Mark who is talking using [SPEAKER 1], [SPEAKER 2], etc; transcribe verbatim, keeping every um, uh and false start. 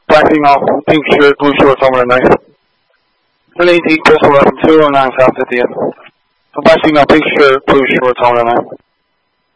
[SPEAKER 1] Flashing off, pink shirt, blue shorts, on runway. one eighteen, pistol eleven two oh nine South fiftieth. Flashing off, pink shirt, blue shorts, on runway.